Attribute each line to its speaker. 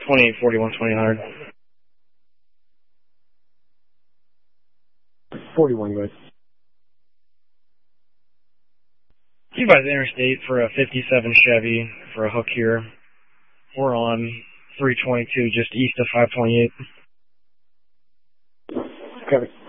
Speaker 1: 2841, 2000.
Speaker 2: 41, guys.
Speaker 1: You by the interstate for a 57 Chevy for a hook here. We're on 322 just east of 528.
Speaker 2: Copy.